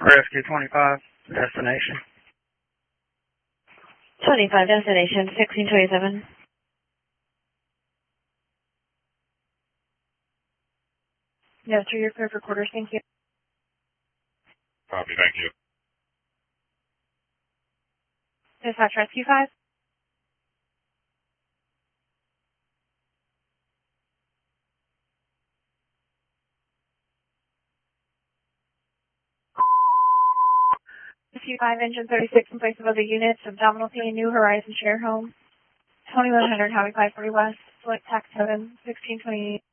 Rescue 25, destination. 25, destination, 1627. No, sir, you're clear for quarters, thank you. Copy, thank you. Dispatch Rescue 5. Rescue 5, engine 36 in place of other units, abdominal pain, New Horizon Share Home, 2100 Highway 540 West, select tax 7, 1628.